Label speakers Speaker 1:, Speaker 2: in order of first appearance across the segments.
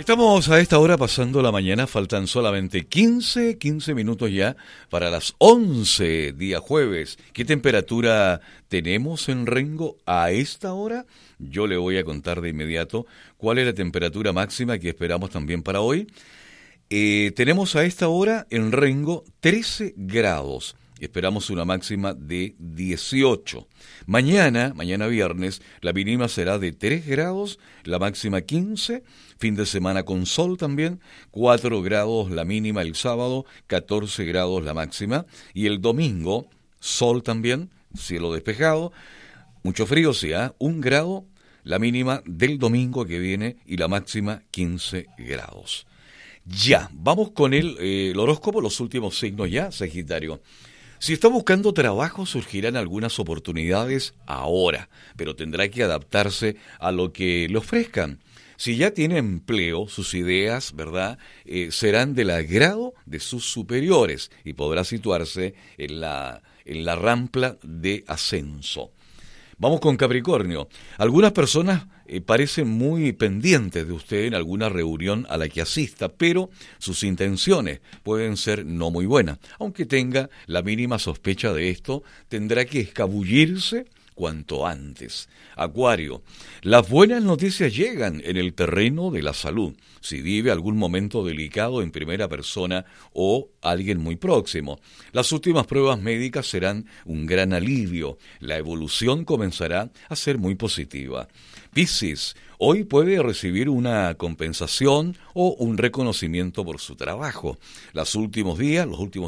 Speaker 1: Estamos a esta hora pasando la mañana, faltan solamente 15 minutos ya para las 11, día jueves. ¿Qué temperatura tenemos en Rengo a esta hora? Yo le voy a contar de inmediato cuál es la temperatura máxima que esperamos también para hoy. Tenemos a esta hora en Rengo 13 grados. Esperamos una máxima de 18. Mañana viernes, la mínima será de 3 grados, la máxima 15. Fin de semana con sol también, 4 grados la mínima el sábado, 14 grados la máxima. Y el domingo, sol también, cielo despejado, mucho frío, sí, 1 grado la mínima del domingo que viene y la máxima 15 grados. Ya, vamos con el horóscopo, los últimos signos ya, Sagitario. Si está buscando trabajo, surgirán algunas oportunidades ahora, pero tendrá que adaptarse a lo que le ofrezcan. Si ya tiene empleo, sus ideas, ¿verdad?, serán del agrado de sus superiores y podrá situarse en la rampa de ascenso. Vamos con Capricornio. Algunas personas parecen muy pendientes de usted en alguna reunión a la que asista, pero sus intenciones pueden ser no muy buenas. Aunque tenga la mínima sospecha de esto, tendrá que escabullirse cuanto antes. Acuario, las buenas noticias llegan en el terreno de la salud, si vive algún momento delicado en primera persona o alguien muy próximo. Las últimas pruebas médicas serán un gran alivio. La evolución comenzará a ser muy positiva. Piscis, hoy puede recibir una compensación o un reconocimiento por su trabajo. Los últimos días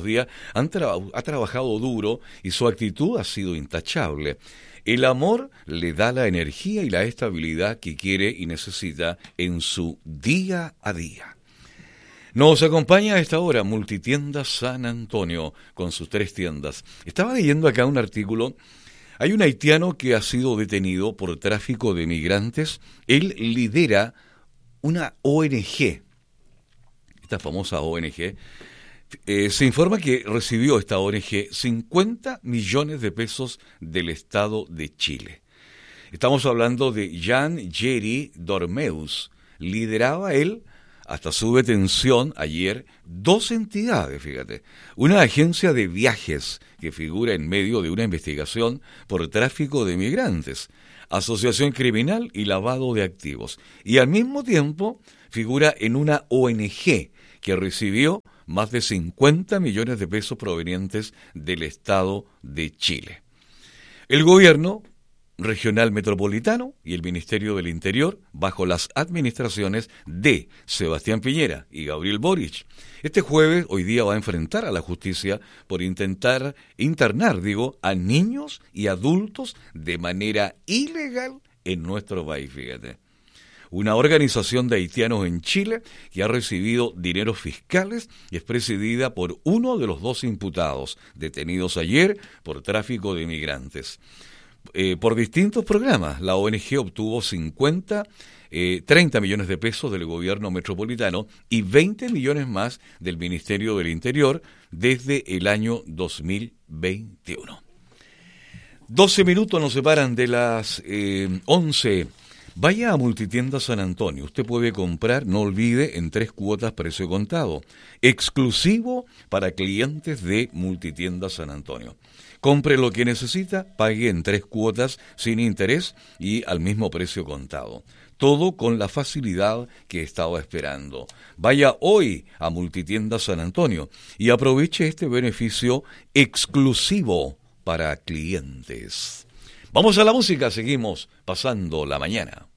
Speaker 1: ha trabajado duro y su actitud ha sido intachable. El amor le da la energía y la estabilidad que quiere y necesita en su día a día. Nos acompaña a esta hora Multitiendas San Antonio con sus 3 tiendas. Estaba leyendo acá un artículo. Hay un haitiano que ha sido detenido por tráfico de migrantes. Él lidera una ONG, esta famosa ONG. Se informa que recibió esta ONG 50 millones de pesos del Estado de Chile. Estamos hablando de Jean-Jerry Dormeus. Lideraba él, hasta su detención ayer, 2 entidades, fíjate. Una agencia de viajes que figura en medio de una investigación por tráfico de migrantes, asociación criminal y lavado de activos. Y al mismo tiempo figura en una ONG que recibió más de 50 millones de pesos provenientes del Estado de Chile. El gobierno regional metropolitano y el Ministerio del Interior, bajo las administraciones de Sebastián Piñera y Gabriel Boric, hoy día va a enfrentar a la justicia por intentar internar, a niños y adultos de manera ilegal en nuestro país, fíjate. Una organización de haitianos en Chile que ha recibido dineros fiscales y es presidida por uno de los 2 imputados detenidos ayer por tráfico de migrantes. Por distintos programas, la ONG obtuvo 30 millones de pesos del gobierno metropolitano y 20 millones más del Ministerio del Interior desde el año 2021. 12 minutos nos separan de las 11. Vaya a Multitiendas San Antonio. Usted puede comprar, no olvide, en 3 cuotas precio contado. Exclusivo para clientes de Multitiendas San Antonio. Compre lo que necesita, pague en 3 cuotas sin interés y al mismo precio contado. Todo con la facilidad que estaba esperando. Vaya hoy a Multitiendas San Antonio y aproveche este beneficio exclusivo para clientes. Vamos a la música, seguimos pasando la mañana.